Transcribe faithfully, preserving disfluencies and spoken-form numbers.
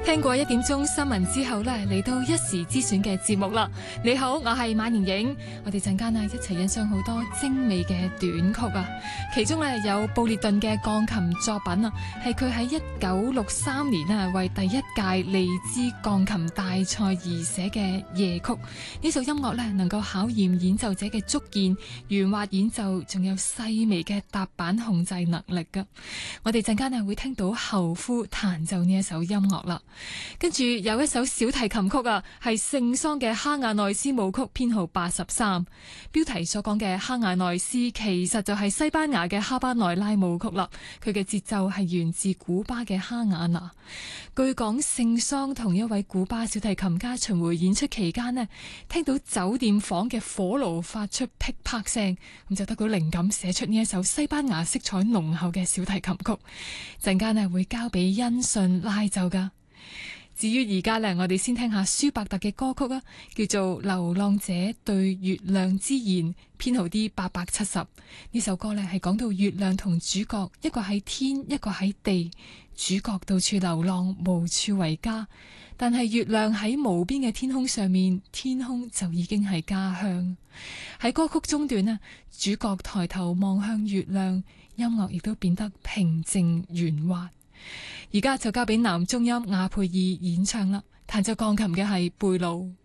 聽過一點鐘新聞之後呢，嚟到一時之選嘅節目啦。你好，我係馬年影，我哋陣間啊一齊欣賞好多精美嘅短曲啊。其中呢，有布列頓嘅鋼琴作品啊，係佢喺一九六三年啊為第一屆利茲鋼琴大賽而寫嘅夜曲。呢首音樂呢，能夠考驗演奏者嘅觸鍵、圓滑演奏，仲有細微嘅踏板控制能力噶。我哋陣間啊會聽到後夫彈奏呢一首音樂啦。跟住有一首小提琴曲啊，係聖桑嘅哈瓦內斯舞曲編號八十三。標題所講嘅哈瓦內斯其實就係西班牙嘅哈巴內拉舞曲啦。佢嘅節奏係源自古巴嘅哈瓦那。據講聖桑同一位古巴小提琴家巡迴演出期間呢，聽到酒店房嘅火爐發出噼啪聲，咁就得到靈感寫出呢一首西班牙色彩濃厚嘅小提琴曲。陣間呢會交俾恩信拉奏噶。至於而家呢，我哋先聽下舒伯特嘅歌曲啊，叫做《流浪者對月亮之言》，編號 D 八百七十。呢首歌呢係講到月亮同主角，一個喺天，一個喺地。主角到處流浪，無處為家，但係月亮喺無邊嘅天空上面，天空就已經係家鄉。喺歌曲中段呢，主角抬頭望向月亮，音樂亦都變得平靜圓滑。而家就交俾男中音雅佩爾演唱啦，彈奏鋼琴嘅係貝魯。